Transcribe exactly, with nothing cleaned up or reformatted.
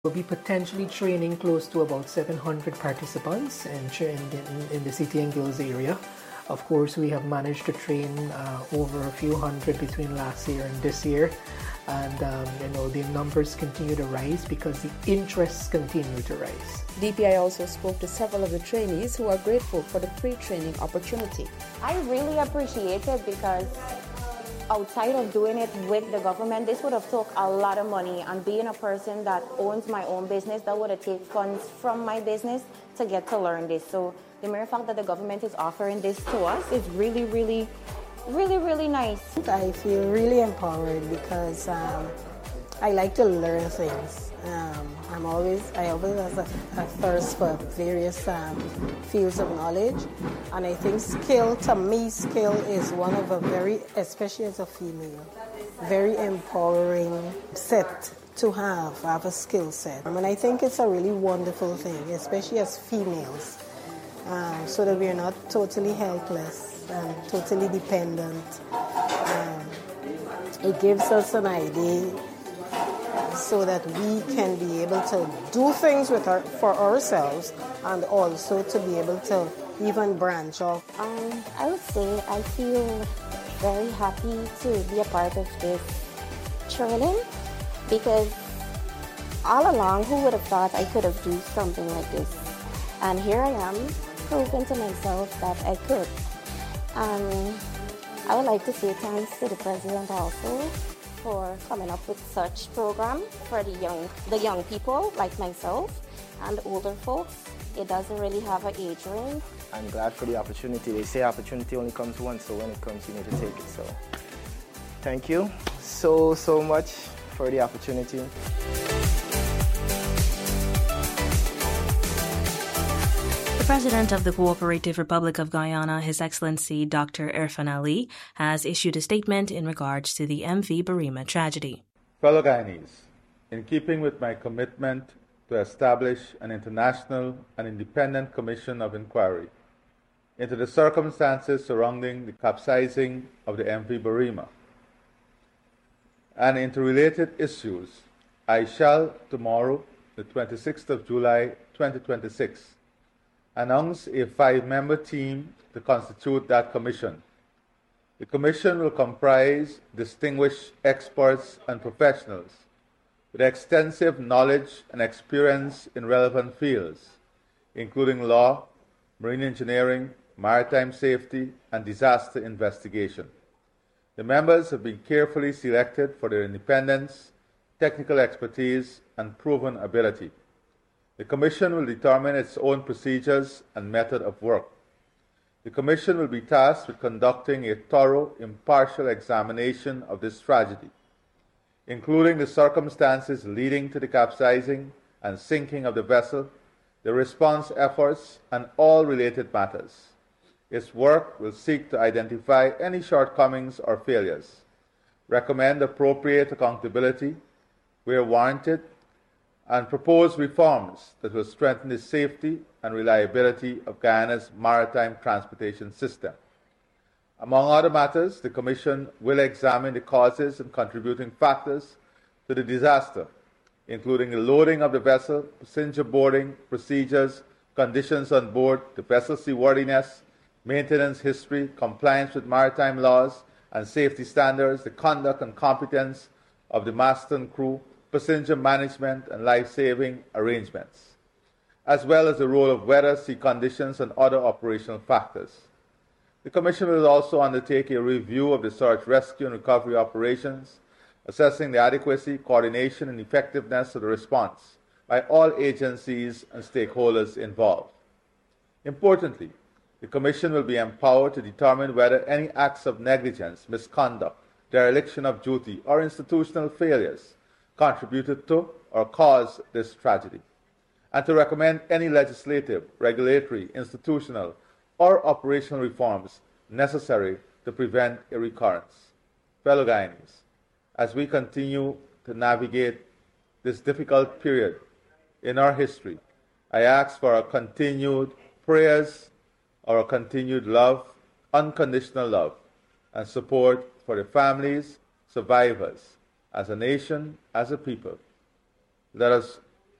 We'll be potentially training close to about seven hundred participants in, in, in the City and Guilds area. Of course, we have managed to train uh, over a few hundred between last year and this year. And um, you know, the numbers continue to rise because the interests continue to rise. D P I also spoke to several of the trainees who are grateful for the free training opportunity. I really appreciate it because outside of doing it with the government, this would have took a lot of money, and being a person that owns my own business, that would have taken funds from my business to get to learn this. So the mere fact that the government is offering this to us is really, really, really, really nice. I feel really empowered because um, I like to learn things. Um, I'm always, I always have a, a thirst for various um, fields of knowledge, and I think skill, to me, skill is one of a very, especially as a female, very empowering set to have, have a skill set. I mean, I think it's a really wonderful thing, especially as females, um, so that we're not totally helpless and totally dependent. Um, it gives us an idea so that we can be able to do things with our, for ourselves, and also to be able to even branch off. Um, I would say I feel very happy to be a part of this training, because all along, who would have thought I could have done something like this? And here I am, proving to myself that I could. Um, I would like to say thanks to the president also for coming up with such program for the young, the young people like myself and older folks. It doesn't really have an age range. I'm glad for the opportunity. They say opportunity only comes once, so when it comes, you need to take it. So thank you so, so much for the opportunity. The President of the Cooperative Republic of Guyana, His Excellency Doctor Irfan Ali, has issued a statement in regards to the M V Barima tragedy. Fellow Guyanese, in keeping with my commitment to establish an international and independent commission of inquiry into the circumstances surrounding the capsizing of the M V Barima and into related issues, I shall tomorrow, the twenty-sixth of July, twenty twenty-six, announce a five-member team to constitute that commission. The commission will comprise distinguished experts and professionals with extensive knowledge and experience in relevant fields, including law, marine engineering, maritime safety, and disaster investigation. The members have been carefully selected for their independence, technical expertise, and proven ability. The Commission will determine its own procedures and method of work. The Commission will be tasked with conducting a thorough, impartial examination of this tragedy, including the circumstances leading to the capsizing and sinking of the vessel, the response efforts, and all related matters. Its work will seek to identify any shortcomings or failures, recommend appropriate accountability where warranted, and propose reforms that will strengthen the safety and reliability of Guyana's maritime transportation system. Among other matters, the Commission will examine the causes and contributing factors to the disaster, including the loading of the vessel, passenger boarding procedures, conditions on board, the vessel's seaworthiness, maintenance history, compliance with maritime laws and safety standards, the conduct and competence of the master and crew, passenger management and life-saving arrangements, as well as the role of weather, sea conditions, and other operational factors. The Commission will also undertake a review of the search, rescue, and recovery operations, assessing the adequacy, coordination, and effectiveness of the response by all agencies and stakeholders involved. Importantly, the Commission will be empowered to determine whether any acts of negligence, misconduct, dereliction of duty, or institutional failures contributed to or caused this tragedy, and to recommend any legislative, regulatory, institutional, or operational reforms necessary to prevent a recurrence. Fellow Guyanese, as we continue to navigate this difficult period in our history, I ask for our continued prayers, our continued love, unconditional love, and support for the families, survivors, as a nation, as a people. Let us